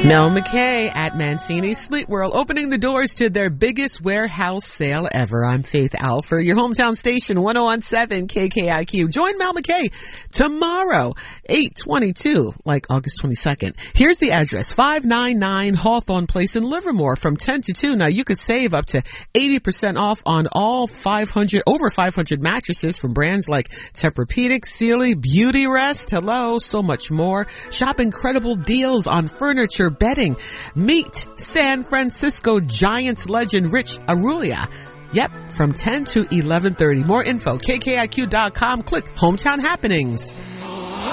Mel McKay at Mancini Sleep World, opening the doors to their biggest warehouse sale ever. I'm Faith Alford, your hometown station, 101.7 KKIQ. Join Mel McKay tomorrow, 8/22, like August 22nd. Here's the address, 599 Hawthorne Place in Livermore, from 10 to 2. Now, you could save up to 80% off on all over 500 mattresses from brands like Tempur-Pedic, Sealy, Beauty Rest, hello, so much more. Shop incredible deals on furniture, bedding. Meet San Francisco Giants legend Rich Arulia. Yep, from 10 to 11:30. More info, KKIQ.com. Click Hometown Happenings.